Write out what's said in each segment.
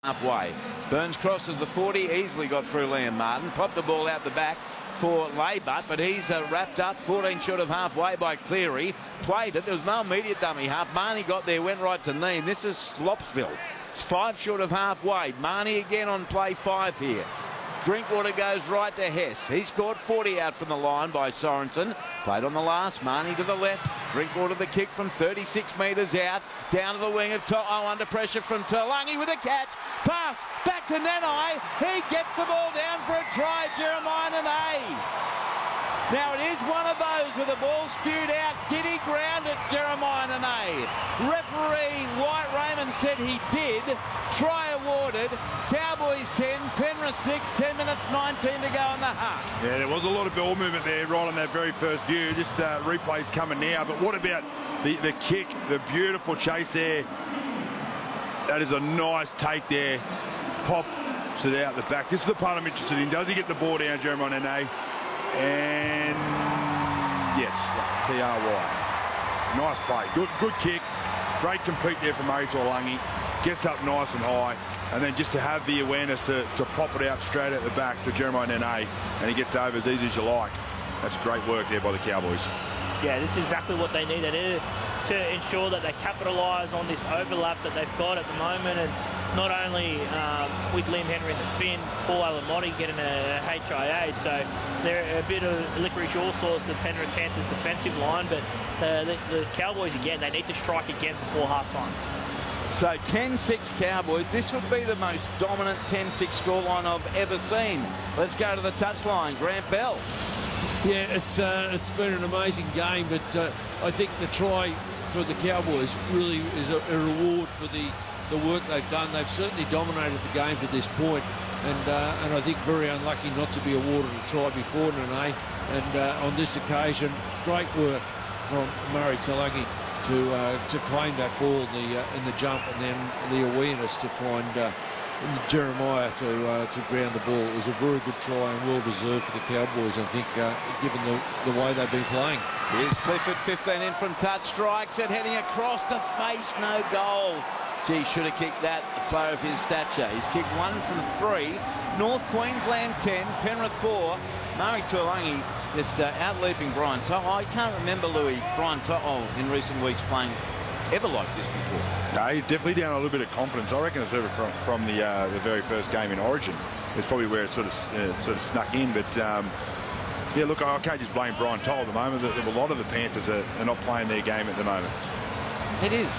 halfway. Burns crosses the 40, easily got through Liam Martin, popped the ball out the back for Laybutt, but he's wrapped up 14 short of halfway by Cleary. Played it, there was no immediate dummy half. Marnie got there, went right to Neem. This is Slopsville. It's 5 short of halfway. Marnie again on play 5 here. Drinkwater goes right to Hess. He scored 40 out from the line by Sorensen. Played on the last. Marnie to the left. Drinkwater the kick from 36 metres out. Down to the wing of To'o under pressure from Taulagi with a catch. Pass back to Nanai. He gets the ball down for a try. Jeremiah Nanai. Now it is one of those with the ball spewed out. Giddy ground at Jeremiah Nanai. Referee White Raymond said he did. Try awarded. Cowboys 10, Penrith 6, 10 minutes 19 to go in the half. Yeah, there was a lot of ball movement there right on that very first view. This replay's coming now, but what about the kick, the beautiful chase there? That is a nice take there. Pops it out the back. This is the part I'm interested in. Does he get the ball down, Jeremiah Nanai? And yes, TRY. Nice play. Good kick. Great compete there from Murray Taulagi. Gets up nice and high. And then just to have the awareness to pop it out straight at the back to Jeremiah Nanai, and he gets over as easy as you like. That's great work there by the Cowboys. Yeah, this is exactly what they need. They need to ensure that they capitalise on this overlap that they've got at the moment, and not only with Liam Henry in the fin, Paul Alamotti getting a HIA, so they're a bit of licorice all sorts, the Penrith Panthers defensive line, but the Cowboys again, they need to strike again before half-time. So 10-6 Cowboys. This would be the most dominant 10-6 scoreline I've ever seen. Let's go to the touchline. Grant Bell. Yeah, it's been an amazing game, but I think the try for the Cowboys really is a reward for the work they've done. They've certainly dominated the game to this point, and I think very unlucky not to be awarded a try before Nanai. And on this occasion, great work from Murray Taulagi to claim that ball in the jump, and then the awareness to find Jeremiah to ground the ball. It was a very good try and well deserved for the Cowboys, I think, given the way they've been playing. Here's Clifford, 15 in from touch, strikes it, heading across the face, no goal. Gee, should have kicked that, a player of his stature. He's kicked 1 from 3. North Queensland 10, Penrith 4. Murray Taulagi just out-leaping Brian To'o. I can't remember, Louis, Brian To'o in recent weeks playing ever like this before. No, he's definitely down a little bit of confidence. I reckon it's over from the very first game in Origin. It's probably where it sort of snuck in. But yeah, look, I can't just blame Brian To'o at the moment. A lot of the Panthers are not playing their game at the moment. It is.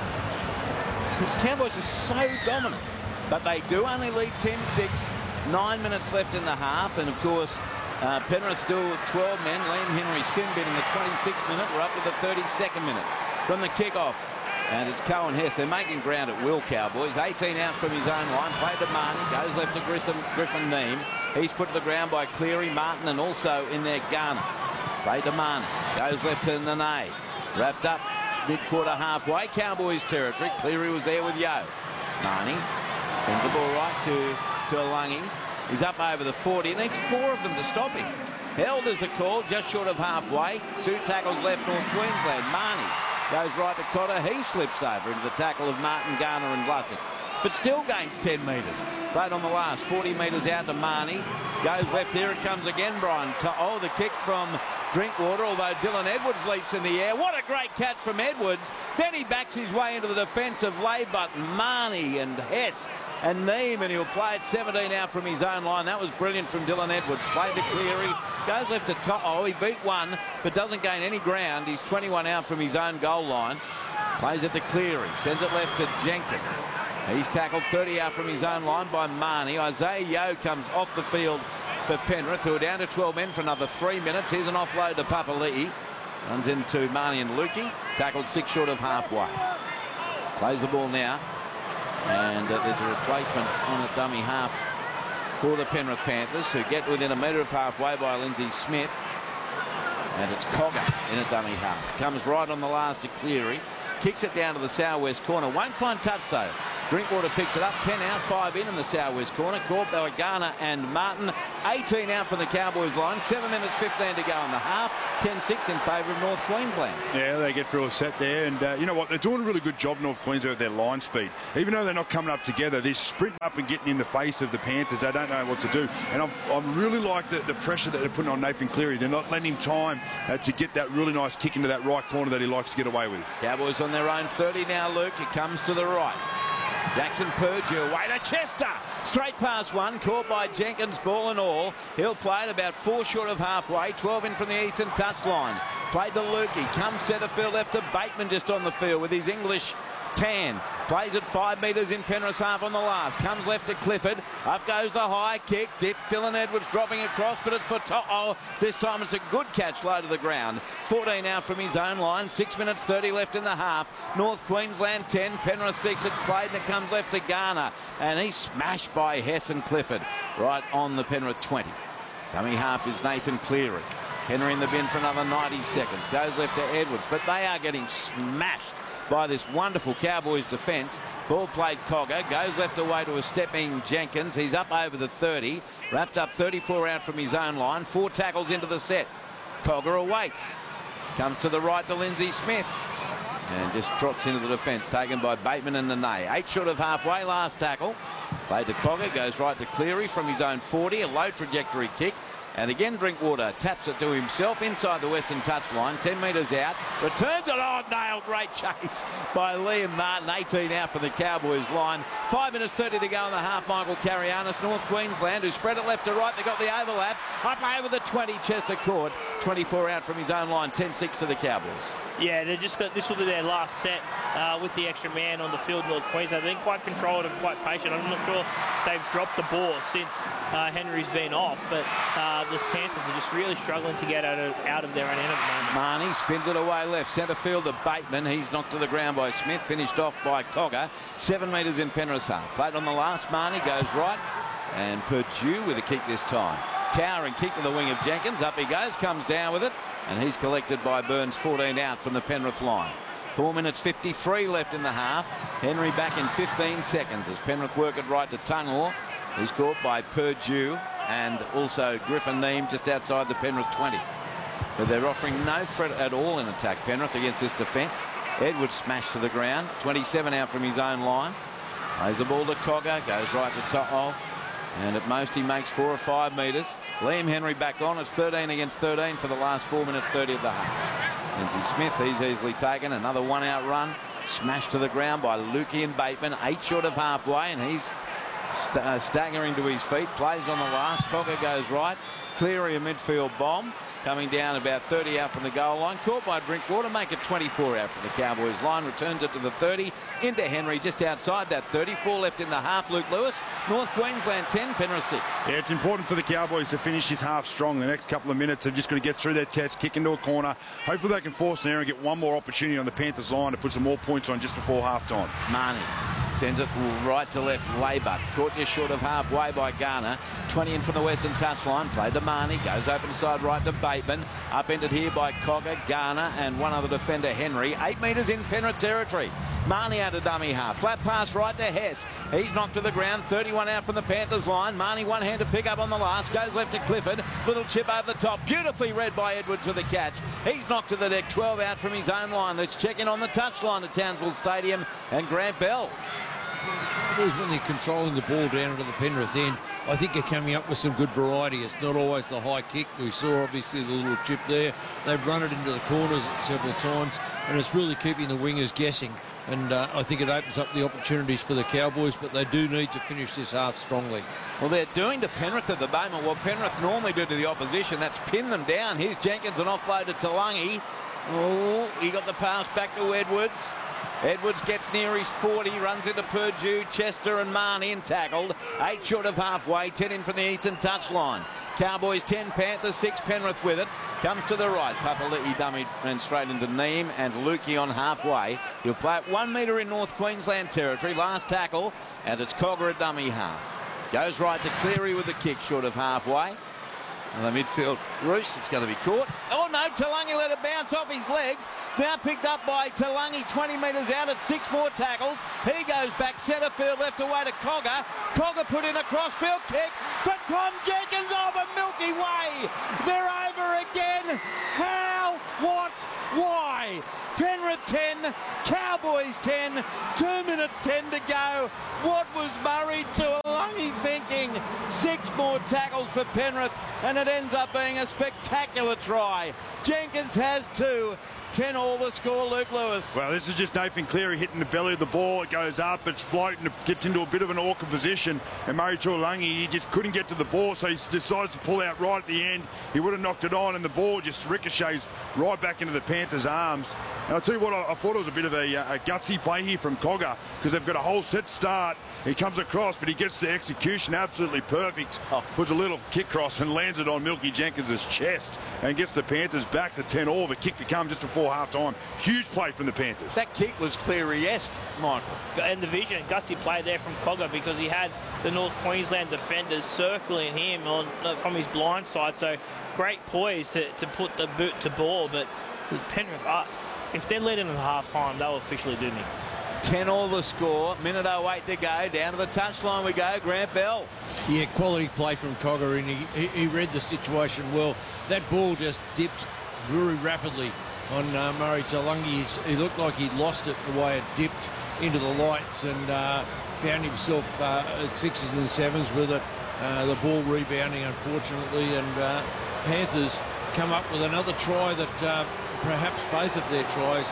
The Cowboys are so dominant, but they do only lead 10-6. 9 minutes left in the half, and of course, Penrith still 12 men. Liam Henry sin bit in the 26th minute. We're up to the 32nd minute from the kickoff. And it's Cohen Hess. They're making ground at will, Cowboys. 18 out from his own line. Played to Marnie. Goes left to Griffin Neem. He's put to the ground by Cleary, Martin, and also in there Garner. Played to Marnie. Goes left to Nanai. Wrapped up mid-quarter halfway. Cowboys territory. Cleary was there with Yo. Marnie sends the ball right to Taulagi. He's up over the 40. It needs 4 of them to stop him. Held is the call, just short of halfway. 2 tackles left, North Queensland. Marnie goes right to Cotter. He slips over into the tackle of Martin, Garner and Vlasic, but still gains 10 metres. Played on the last, 40 metres out to Marnie. Goes left, here it comes again, Brian. Oh, the kick from Drinkwater, although Dylan Edwards leaps in the air. What a great catch from Edwards. Then he backs his way into the defence of Laybutt, Marnie and Hess and Neem, and he'll play it 17 out from his own line. That was brilliant from Dylan Edwards. Played to Cleary, goes left to To'o. He beat 1, but doesn't gain any ground. He's 21 out from his own goal line. Plays it to Cleary, sends it left to Jenkins. He's tackled 30 out from his own line by Marnie. Isaiah Yo comes off the field for Penrith, who are down to 12 men for another 3 minutes. Here's an offload to Papali'i. Runs into Marnie and Lukey. Tackled 6 short of halfway. Plays the ball now. And there's a replacement on a dummy half for the Penrith Panthers, who get within a metre of halfway by Lindsay Smith. And it's Cogger in a dummy half. Comes right on the last to Cleary. Kicks it down to the southwest corner. Won't find touch, though. Drinkwater picks it up, 10 out, 5 in the southwest corner. Caught by Garner and Martin. 18 out from the Cowboys line. 7 minutes 15 to go in the half. 10-6 in favour of North Queensland. Yeah, they get through a set there, and you know what? They're doing a really good job, North Queensland, with their line speed. Even though they're not coming up together, they're sprinting up and getting in the face of the Panthers. They don't know what to do. And I really like the pressure that they're putting on Nathan Cleary. They're not letting him time to get that really nice kick into that right corner that he likes to get away with. Cowboys on their own 30 now, Luke. It comes to the right. Jackson Purdue away to Chester. Straight past one, caught by Jenkins, ball and all. He'll play it about 4 short of halfway. 12 in from the eastern touchline. Played to Lukey. Comes centre field left to Bateman just on the field with his English tan. Plays it 5 metres in Penrith's half on the last. Comes left to Clifford. Up goes the high kick. Dick Dylan Edwards dropping across, but it's for To'o. This time it's a good catch low to the ground. 14 out from his own line. 6 minutes 30 left in the half. North Queensland 10, Penrith 6. It's played and it comes left to Garner. And he's smashed by Hess and Clifford right on the Penrith 20. Dummy half is Nathan Cleary. Henry in the bin for another 90 seconds. Goes left to Edwards, but they are getting smashed by this wonderful Cowboys defence. Ball played Cogger, goes left away to a stepping Jenkins. He's up over the 30, wrapped up 34 out from his own line. 4 tackles into the set. Cogger awaits. Comes to the right to Lindsay Smith. And just trots into the defence, taken by Bateman and Nene. 8 short of halfway, last tackle. Played to Cogger, goes right to Cleary from his own 40, a low trajectory kick. And again, Drinkwater taps it to himself inside the western touchline, 10 metres out. Returns it, oh, nailed, great chase by Liam Martin, 18 out for the Cowboys line. 5 minutes 30 to go in the half. Michael Carianis, North Queensland, who spread it left to right. They got the overlap. Up over the 20, Chester Court. 24 out from his own line, 10-6 to the Cowboys. Yeah, they just got, this will be their last set with the extra man on the field. North Queensland, they've been quite controlled and quite patient. I'm not sure they've dropped the ball since Henry's been off, but the Panthers are just really struggling to get out of their own end at the moment. Marnie spins it away left, centre field to Bateman. He's knocked to the ground by Smith, finished off by Cogger. 7 metres in Penrith's half. Played on the last, Marnie goes right, and Purdue with a kick this time. Towering kick to the wing of Jenkins. Up he goes, comes down with it, and he's collected by Burns. 14 out from the Penrith line. 4 minutes 53 left in the half. Henry back in 15 seconds as Penrith work it right to Tungor. He's caught by Purdue and also Griffin Neame just outside the Penrith 20. But they're offering no threat at all in attack, Penrith, against this defence. Edwards smashed to the ground. 27 out from his own line. Plays the ball to Cogger, goes right to To'o. And at most he makes 4 or 5 metres. Liam Henry back on. It's 13 against 13 for the last 4 minutes 30 of the half. Lindsay Smith, he's easily taken. Another 1 out run. Smashed to the ground by Lukey and Bateman. 8 short of halfway, and he's staggering to his feet. Plays on the last. Cogger goes right. Cleary a midfield bomb. Coming down about 30 out from the goal line. Caught by Drinkwater. Make it 24 out from the Cowboys line. Returns it to the 30. Into Henry just outside that 30. 4 left in the half. Luke Lewis. North Queensland 10. Penrith 6. Yeah, it's important for the Cowboys to finish this half strong. The next couple of minutes, they're just going to get through their test, kick into a corner. Hopefully they can force an error and get one more opportunity on the Panthers line to put some more points on just before half-time. Marnie sends it right to left. Laybuck caught just short of halfway by Garner. 20 in from the western touchline. Played to Marnie. Goes open side right to Bateman. Upended here by Cogger, Garner, and one other defender, Henry. 8 metres in Penrith territory. Marnie out of dummy half. Flat pass right to Hess. He's knocked to the ground. 31 out from the Panthers line. Marnie one-handed pick up on the last. Goes left to Clifford. Little chip over the top. Beautifully read by Edwards for the catch. He's knocked to the deck. 12 out from his own line. Let's check in on the touchline at Townsville Stadium and Grant Bell. Always when they're controlling the ball down into the Penrith end, I think they're coming up with some good variety. It's not always the high kick. We saw obviously the little chip there. They've run it into the corners several times, and it's really keeping the wingers guessing. And I think it opens up the opportunities for the Cowboys, but they do need to finish this half strongly. Well, they're doing to Penrith at the moment what Penrith normally do to the opposition. That's pin them down. Here's Jenkins, an offload to Talangi. Oh, he got the pass back to Edwards. Edwards gets near his 40, runs into Purdue, Chester and Marnie and tackled. 8 short of halfway, 10 in from the eastern touchline. Cowboys 10, Panthers 6, Penrith with it. Comes to the right. Papali'i dummy ran straight into Neame and Lukey on halfway. He'll play it 1 metre in North Queensland territory. Last tackle, and it's Cogger a dummy half. Goes right to Cleary with the kick short of halfway. And the midfield roost, it's going to be caught. Oh no, Talangi let it bounce off his legs. Now picked up by Talangi, 20 metres out at 6 more tackles. He goes back centre field, left away to Cogger. Cogger put in a crossfield kick for Tom Jenkins over Milky Way. They're over again. How? What? Why? Penrith 10, Cowboys 10, 2 minutes 10 to go. What was Murray Talangi thinking? 6 more tackles for Penrith, and it ends up being a spectacular try. Jenkins has 2. 10-all the score, Luke Lewis. Well, this is just Nathan Cleary hitting the belly of the ball. It goes up, it's floating, it gets into a bit of an awkward position. And Murray Taulagi, he just couldn't get to the ball, so he decides to pull out right at the end. He would have knocked it on, and the ball just ricochets right back into the Panthers' arms. And I'll tell you what, I thought it was a bit of a gutsy play here from Cogger, because they've got a whole set start. He comes across, but he gets the execution absolutely perfect. Puts a little kick cross and lands it on Milky Jenkins' chest and gets the Panthers back to 10-all. The kick to come just before half-time. Huge play from the Panthers. That kick was Cleary-esque, Michael. And the vision, gutsy play there from Cogger, because he had the North Queensland defenders circling him from his blind side. So great poise to put the boot to ball. But Penrith, if they're leading at half-time, they'll officially do me. 10-all the score, minute 08 to go, down to the touchline we go, Grant Bell. Yeah, quality play from Cogger, and he read the situation well. That ball just dipped very rapidly on Murray Taulagi. He looked like he lost it the way it dipped into the lights, and found himself at 6s and 7s with it. The ball rebounding, unfortunately, and Panthers come up with another try that perhaps both of their tries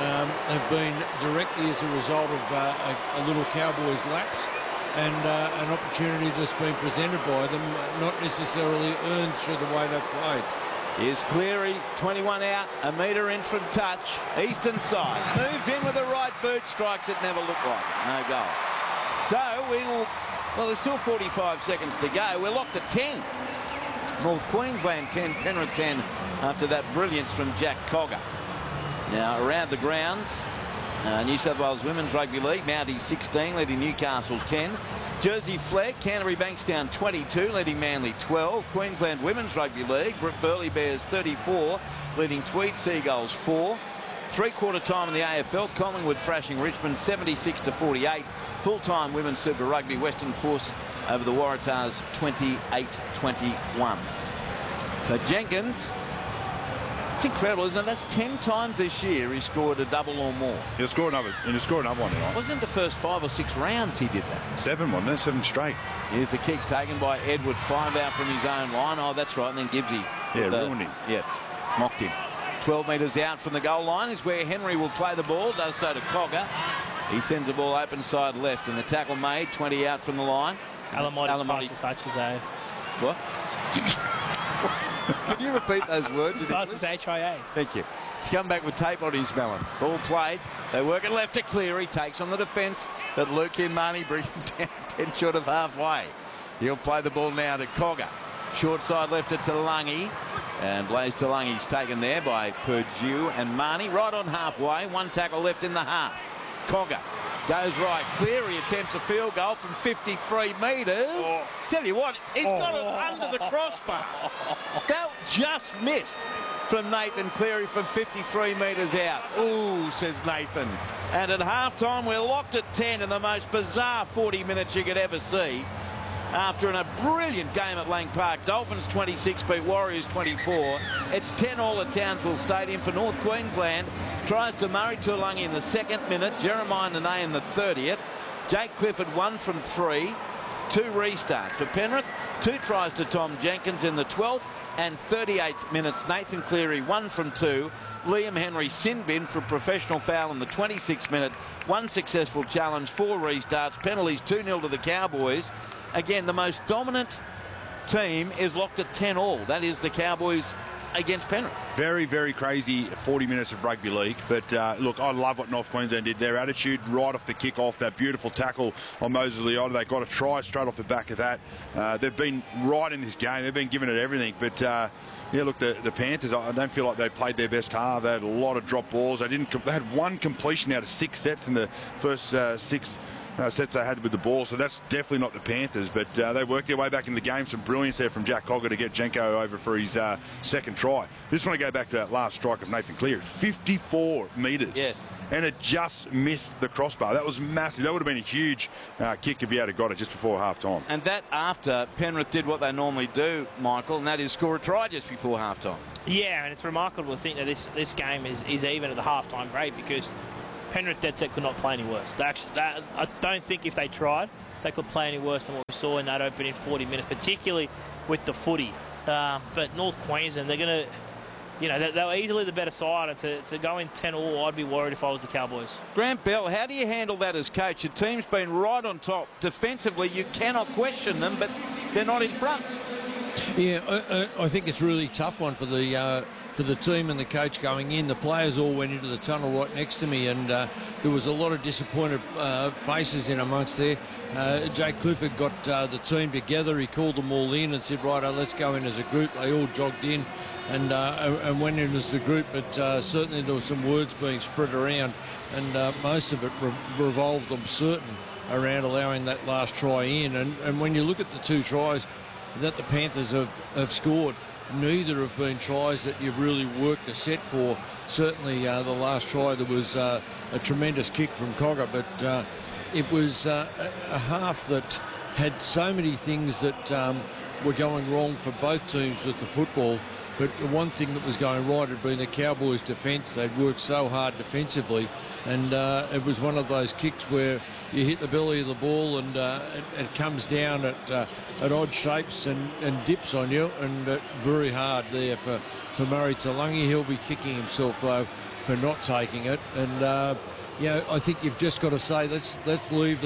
have been directly as a result of a little Cowboys lapse and an opportunity that's been presented by them, not necessarily earned through the way they've played. Here's Cleary, 21 out, a metre in from touch, eastern side. Moves in with the right boot, strikes it, never looked like it, no goal. So we will, well, there's still 45 seconds to go. We're locked at 10. North Queensland 10, Penrith 10 after that brilliance from Jack Cogger. Now around the grounds, New South Wales Women's Rugby League, Mounties 16, leading Newcastle 10. Jersey Flegg, Canterbury Bankstown 22, leading Manly 12. Queensland Women's Rugby League, Burleigh Bears 34, leading Tweed Seagulls 4. Three-quarter time in the AFL, Collingwood thrashing Richmond 76-48. Full-time Women's Super Rugby, Western Force over the Waratahs 28-21. So Jenkins, it's incredible, isn't it? That's 10 times this year he scored a double or more. He'll score another one tonight. Wasn't it the first 5 or 6 rounds he did that? 7, wasn't it? 7 straight. Here's the kick taken by Edward, 5 out from his own line. Oh, that's right, and then Gibbsy. Ruined him. Yeah, mocked him. 12 metres out from the goal line is where Henry will play the ball, does so to Cogger. He sends the ball open side left, and the tackle made, 20 out from the line. Alamotti passes touches, What? Can you repeat those words? Passes HIA. Thank you. He's come back with tape on his melon. Ball played. They work it left to Cleary. Takes on the defence, but Luke Inmani brings him down 10 short of halfway. He'll play the ball now to Cogger. Short side left to Talangi. And Blaise Talangi's taken there by Purdue and Marnie. Right on halfway. 1 tackle left in the half. Cogger goes right. Cleary attempts a field goal from 53 metres. Tell you what, he's got it under the crossbar. That just missed from Nathan Cleary from 53 metres out. Ooh, says Nathan. And at halftime, we're locked at 10 in the most bizarre 40 minutes you could ever see. After a brilliant game at Lang Park, Dolphins 26 beat Warriors 24. It's 10-all at Townsville Stadium for North Queensland. Tries to Murray Taulagi in the 2nd minute, Jeremiah Nene in the 30th. Jake Clifford 1 from 3. 2 restarts for Penrith. 2 tries to Tom Jenkins in the 12th and 38th minutes. Nathan Cleary 1 from 2. Liam Henry sin bin for a professional foul in the 26th minute. 1 successful challenge, 4 restarts. Penalties 2-0 to the Cowboys. Again, the most dominant team is locked at 10-all. That is the Cowboys against Penrith. Very, very crazy 40 minutes of rugby league. But look, I love what North Queensland did. Their attitude right off the kick-off, that beautiful tackle on Moses Leota. They got a try straight off the back of that. They've been right in this game. They've been giving it everything. But yeah, look, the Panthers, I don't feel like they played their best half. They had a lot of drop balls. They had 1 completion out of 6 sets in the first 6 sets they had with the ball, so that's definitely not the Panthers, but they worked their way back in the game. Some brilliance there from Jack Cogger to get Jenko over for his second try. Just want to go back to that last strike of Nathan Cleary, 54 metres. Yes. And it just missed the crossbar. That was massive. That would have been a huge kick if he had got it just before half-time. And that after Penrith did what they normally do, Michael, and that is score a try just before half-time. Yeah, and it's remarkable to think that this game is even at the half-time break, because Penrith dead set could not play any worse. I don't think if they tried, they could play any worse than what we saw in that opening 40 minutes, particularly with the footy. But North Queensland, they're going to... You know, they were easily the better side, and to go in 10-all, I'd be worried if I was the Cowboys. Grant Bell, how do you handle that as coach? Your team's been right on top. Defensively, you cannot question them, but they're not in front. Yeah, I think it's a really tough one for the team and the coach going in. The players all went into the tunnel right next to me, and there was a lot of disappointed faces in amongst there. Jake Clifford got the team together. He called them all in and said, right, let's go in as a group. They all jogged in and went in as a group, but certainly there were some words being spread around, and most of it revolved, I'm certain, around allowing that last try in. And when you look at the two tries that the Panthers have scored, neither have been tries that you've really worked a set for. Certainly the last try, there was a tremendous kick from Cogger, but it was a half that had so many things that were going wrong for both teams with the football. But the one thing that was going right had been the Cowboys' defence. They'd worked so hard defensively, and it was one of those kicks where you hit the belly of the ball and it comes down at odd shapes and dips on you, and very hard there for Murray Taulagi. He'll be kicking himself though for not taking it, and you know, I think you've just got to say let's leave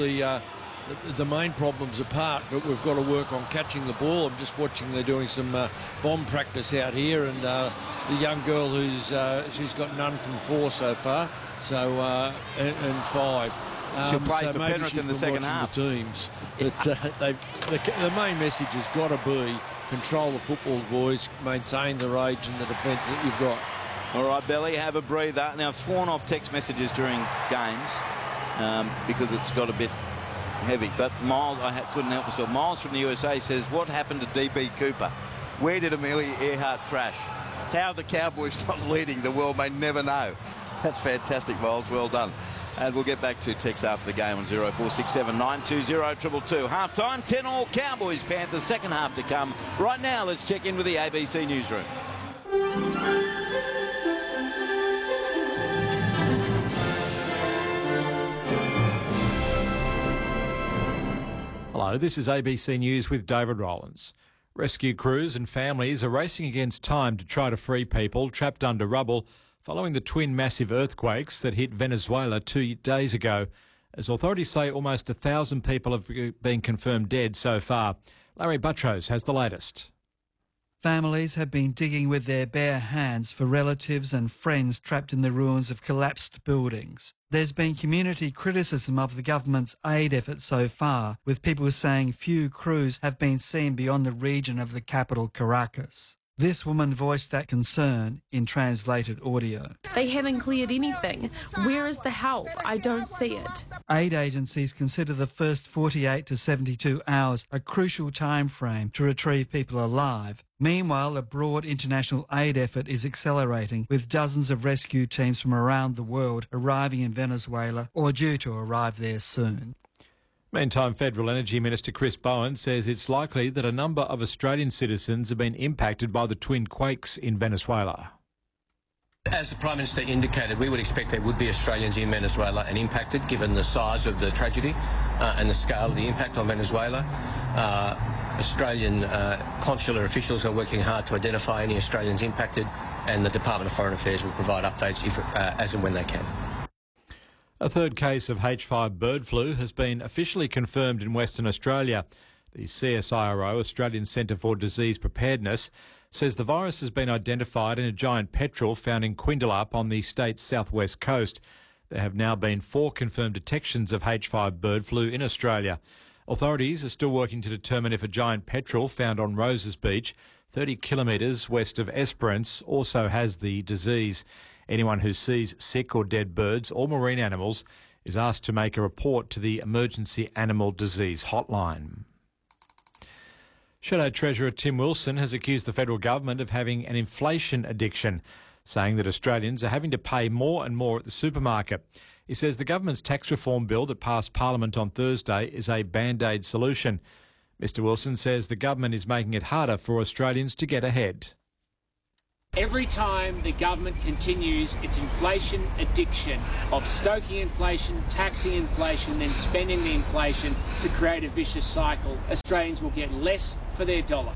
the main problems apart, but we've got to work on catching the ball. I'm just watching, they're doing some bomb practice out here, and the young girl she's got none from 4 so far, so and 5. She'll play so for maybe Penrith she's in the been second watching half. The teams, but the main message has got to be control the football, boys, maintain the rage and the defence that you've got. All right, Belly, have a breather. Now, I've sworn off text messages during games because it's got a bit heavy. But Miles, couldn't help myself. Miles from the USA says, what happened to DB Cooper? Where did Amelia Earhart crash? How the Cowboys stopped leading, the world may never know. That's fantastic, Miles. Well done. And we'll get back to text after the game on 0467 920 222. Half-time, 10-all Cowboys, Panthers, second half to come. Right now, let's check in with the ABC Newsroom. Hello, this is ABC News with David Rowlands. Rescue crews and families are racing against time to try to free people trapped under rubble following the twin massive earthquakes that hit Venezuela 2 days ago. As authorities say, almost 1,000 people have been confirmed dead so far. Larry Buttrose has the latest. Families have been digging with their bare hands for relatives and friends trapped in the ruins of collapsed buildings. There's been community criticism of the government's aid efforts so far, with people saying few crews have been seen beyond the region of the capital, Caracas. This woman voiced that concern in translated audio. They haven't cleared anything. Where is the help? I don't see it. Aid agencies consider the first 48 to 72 hours a crucial time frame to retrieve people alive. Meanwhile, a broad international aid effort is accelerating, with dozens of rescue teams from around the world arriving in Venezuela or due to arrive there soon. Meantime, Federal Energy Minister Chris Bowen says it's likely that a number of Australian citizens have been impacted by the twin quakes in Venezuela. As the Prime Minister indicated, we would expect there would be Australians in Venezuela and impacted, given the size of the tragedy and the scale of the impact on Venezuela. Australian consular officials are working hard to identify any Australians impacted, and the Department of Foreign Affairs will provide updates as and when they can. A third case of H5 bird flu has been officially confirmed in Western Australia. The CSIRO, Australian Centre for Disease Preparedness, says the virus has been identified in a giant petrel found in Quindalup on the state's southwest coast. There have now been 4 confirmed detections of H5 bird flu in Australia. Authorities are still working to determine if a giant petrel found on Roses Beach, 30 kilometres west of Esperance, also has the disease. Anyone who sees sick or dead birds or marine animals is asked to make a report to the Emergency Animal Disease Hotline. Shadow Treasurer Tim Wilson has accused the federal government of having an inflation addiction, saying that Australians are having to pay more and more at the supermarket. He says the government's tax reform bill that passed Parliament on Thursday is a band-aid solution. Mr Wilson says the government is making it harder for Australians to get ahead. Every time the government continues its inflation addiction of stoking inflation, taxing inflation, then spending the inflation to create a vicious cycle, Australians will get less for their dollar.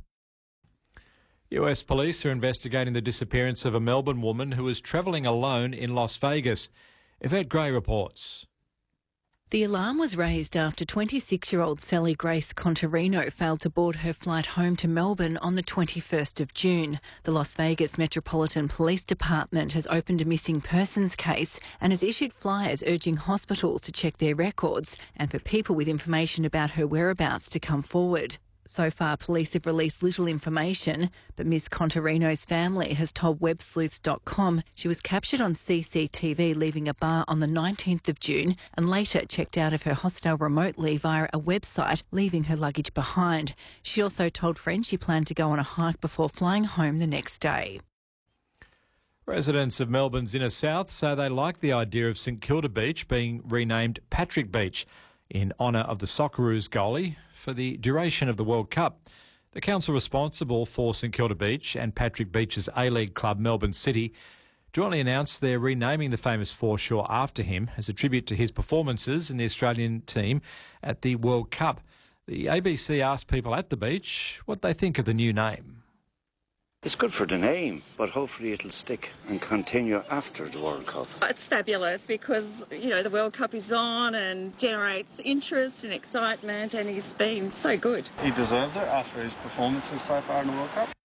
US police are investigating the disappearance of a Melbourne woman who was travelling alone in Las Vegas. Yvette Gray reports. The alarm was raised after 26-year-old Sally Grace Contarino failed to board her flight home to Melbourne on the 21st of June. The Las Vegas Metropolitan Police Department has opened a missing persons case and has issued flyers urging hospitals to check their records and for people with information about her whereabouts to come forward. So far, police have released little information, but Ms Contarino's family has told websleuths.com she was captured on CCTV leaving a bar on the 19th of June and later checked out of her hostel remotely via a website, leaving her luggage behind. She also told friends she planned to go on a hike before flying home the next day. Residents of Melbourne's inner south say they like the idea of St Kilda Beach being renamed Patrick Beach in honour of the Socceroos goalie for the duration of the World Cup. The council responsible for St Kilda Beach and Patrick Beach's A-League club Melbourne City jointly announced they're renaming the famous foreshore after him as a tribute to his performances in the Australian team at the World Cup. The ABC asked people at the beach what they think of the new name. It's good for the name, but hopefully it'll stick and continue after the World Cup. It's fabulous because, you know, the World Cup is on and generates interest and excitement, and he's been so good. He deserves it after his performances so far in the World Cup.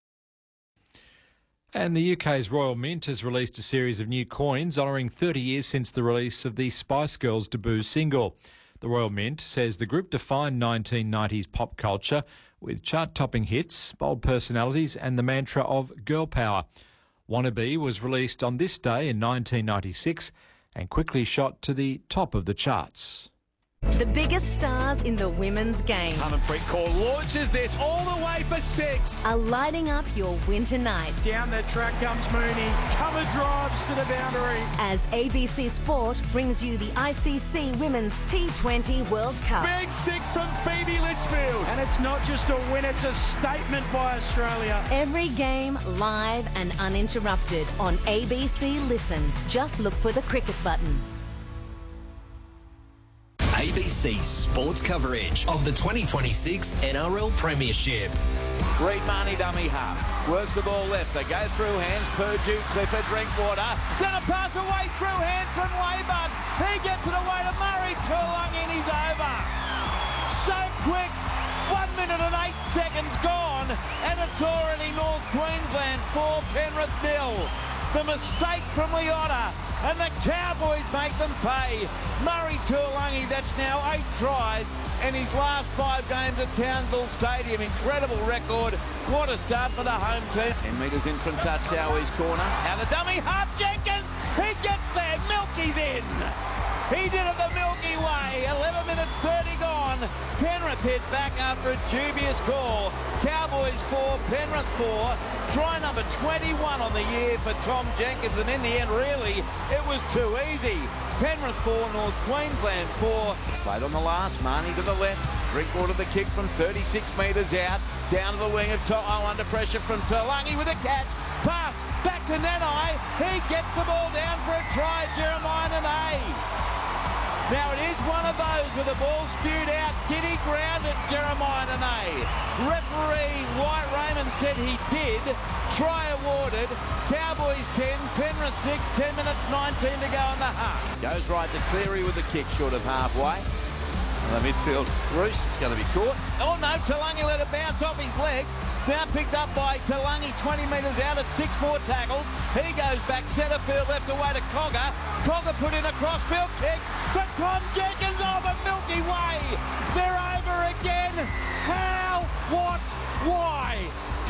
And the UK's Royal Mint has released a series of new coins honouring 30 years since the release of the Spice Girls' debut single. The Royal Mint says the group defined 1990s pop culture with chart-topping hits, bold personalities and the mantra of girl power. Wannabe was released on this day in 1996 and quickly shot to the top of the charts. The biggest stars in the women's game. Harmanpreet Kaur launches this all the way for 6. Are lighting up your winter nights. Down the track comes Mooney. Cover drives to the boundary. As ABC Sport brings you the ICC Women's T20 World Cup. Big 6 from Phoebe Litchfield. And it's not just a win, it's a statement by Australia. Every game live and uninterrupted on ABC Listen. Just look for the cricket button. ABC Sports coverage of the 2026 NRL Premiership. Reid Marnie dummy half. Works the ball left. They go through hands. Purdue, Clifford, Drinkwater. Then a pass away through hands from Wayburn. He gets it away to Murray. Tuolungi and he's over. So quick. 1 minute and 8 seconds gone. And it's already North Queensland 4, Penrith 0. The mistake from Leota, and the Cowboys make them pay. Murray Tuolungi, that's now 8 tries in his last 5 games at Townsville Stadium. Incredible record. What a start for the home team. 10 metres in from touchdown, his corner. Now the dummy half, Jenkins. He gets there. Milky's in. He did it the Milky Way. 11 minutes 30 gone. Penrith hit back after a dubious call. Cowboys 4, Penrith 4. Try number 21 on the year for Tom Jenkins, and in the end, really, it was too easy. Penrith 4, North Queensland 4. Played on the last, Marnie to the left. Drinkwater the kick from 36 metres out. Down to the wing of To'o under pressure from Tuolungi with a catch. Pass back to Nanai. He gets the ball down for a try, Jeremiah Nanai. Now it is one of those with the ball spewed out. Giddy grounded Jeremiah Nanai. Referee White Raymond said he did. Try awarded. Cowboys 10, Penrith 6, 10 minutes 19 to go in the half. Goes right to Cleary with the kick short of halfway. And the midfield, Roos is going to be caught. Oh no, Tuolungi let it bounce off his legs. Now picked up by Tuolungi 20 metres out at 6 more tackles. He goes back centre field left away to Cogger. Cogger put in a crossfield kick for Tom Jenkins. Oh, the Milky Way. They're over again. How? What? Why? Penrith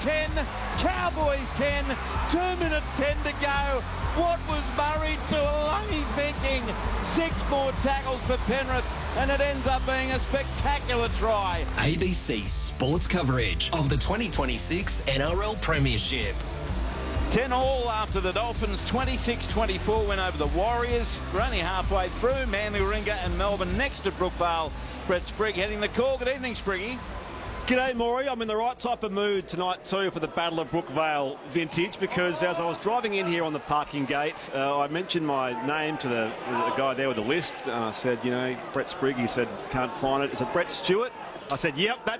10, Cowboys 10, 2 minutes 10 to go. What was Murray Tuilagi thinking? 6 more tackles for Penrith, and it ends up being a spectacular try. ABC Sports coverage of the 2026 NRL Premiership. 10-all after the Dolphins' 26-24 win over the Warriors. We're only halfway through. Manly, Warringah and Melbourne next to Brookvale. Brett Sprigg heading the call. Good evening, Spriggy. G'day, Maury. I'm in the right type of mood tonight too for the Battle of Brookvale Vintage, because as I was driving in here on the parking gate, I mentioned my name to the guy there with the list. And I said, you know, Brett Sprigg. He said, can't find it. Is it Brett Stewart? I said, yep,